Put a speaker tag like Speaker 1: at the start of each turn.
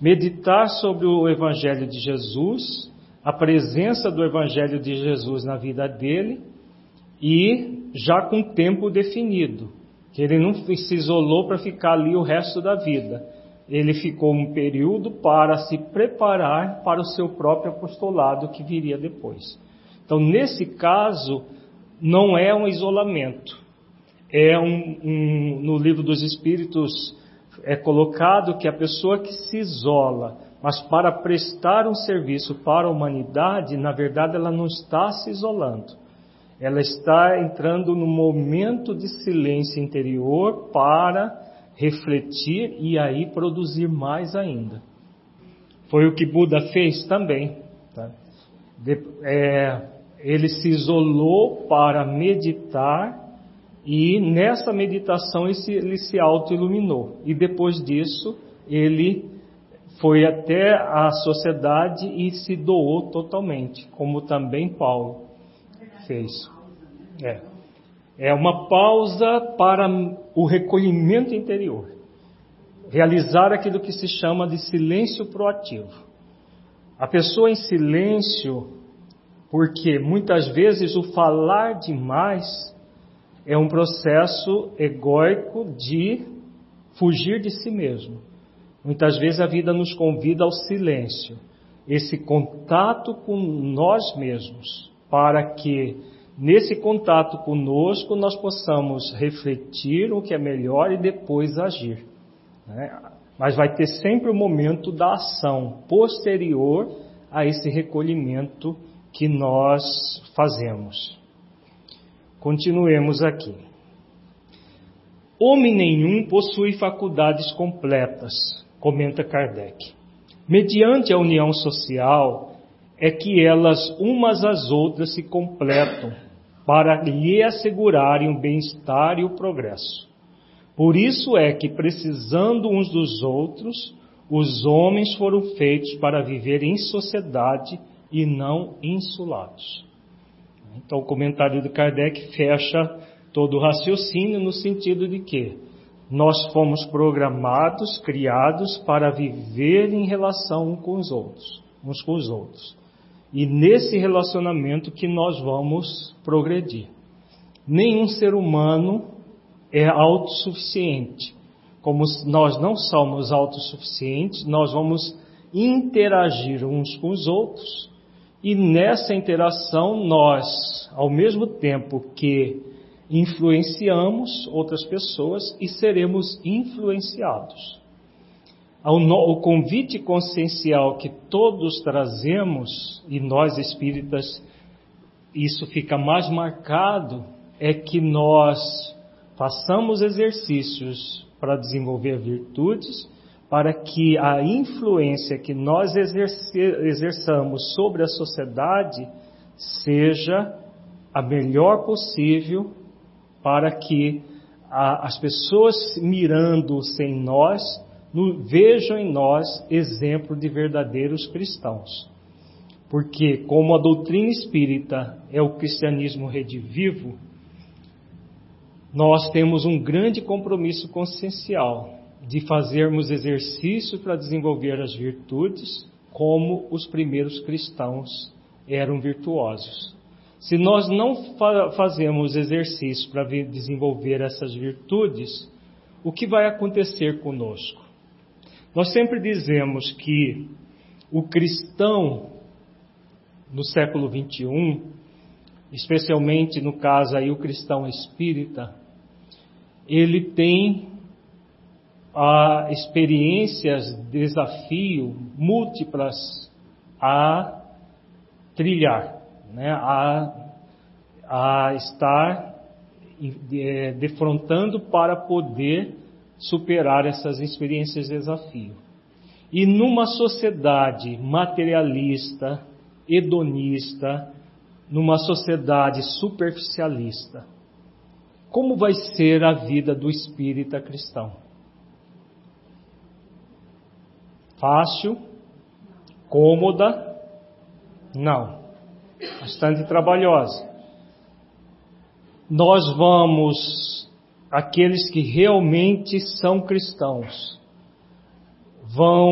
Speaker 1: meditar sobre o Evangelho de Jesus, a presença do Evangelho de Jesus na vida dele, e já com tempo definido, que ele não se isolou para ficar ali o resto da vida. Ele ficou um período para se preparar para o seu próprio apostolado que viria depois. Então, nesse caso, não é um isolamento. No Livro dos Espíritos é colocado que a pessoa que se isola, mas para prestar um serviço para a humanidade, na verdade ela não está se isolando. Ela está entrando num momento de silêncio interior para refletir e aí produzir mais ainda. Foi o que Buda fez também. Tá? Ele se isolou para meditar e nessa meditação ele se auto-iluminou. E depois disso ele foi até a sociedade e se doou totalmente, como também Paulo fez. É uma pausa para o recolhimento interior. Realizar aquilo que se chama de silêncio proativo. A pessoa em silêncio, porque muitas vezes o falar demais é um processo egóico de fugir de si mesmo. Muitas vezes a vida nos convida ao silêncio, esse contato com nós mesmos, para que nesse contato conosco nós possamos refletir o que é melhor e depois agir. Mas vai ter sempre o momento da ação posterior a esse recolhimento que nós fazemos. Continuemos aqui. Homem nenhum possui faculdades completas, comenta Kardec. Mediante a união social é que elas umas às outras se completam para lhe assegurarem o bem-estar e o progresso. Por isso é que, precisando uns dos outros, os homens foram feitos para viver em sociedade e não insulados. Então o comentário de Kardec fecha todo o raciocínio no sentido de que nós fomos programados, criados para viver em relação uns com os outros. E nesse relacionamento que nós vamos progredir. Nenhum ser humano é autossuficiente. Como nós não somos autossuficientes, nós vamos interagir uns com os outros. E nessa interação nós, ao mesmo tempo que influenciamos outras pessoas e seremos influenciados. O convite consciencial que todos trazemos, e nós espíritas, isso fica mais marcado, é que nós façamos exercícios para desenvolver virtudes, para que a influência que nós exerçamos sobre a sociedade seja a melhor possível, para que as pessoas mirando-se em nós, vejam em nós exemplo de verdadeiros cristãos. Porque, como a doutrina espírita é o cristianismo redivivo, nós temos um grande compromisso consciencial de fazermos exercício para desenvolver as virtudes, como os primeiros cristãos eram virtuosos. Se nós não fazemos exercício para desenvolver essas virtudes, o que vai acontecer conosco? Nós sempre dizemos que o cristão no século XXI, especialmente no caso aí o cristão espírita, ele tem experiências, desafio múltiplas a trilhar, a estar defrontando para poder superar essas experiências de desafio. E numa sociedade materialista, hedonista, numa sociedade superficialista, como vai ser a vida do espírita cristão? Fácil? Cômoda? Não. Bastante trabalhosa. Nós aqueles que realmente são cristãos, vão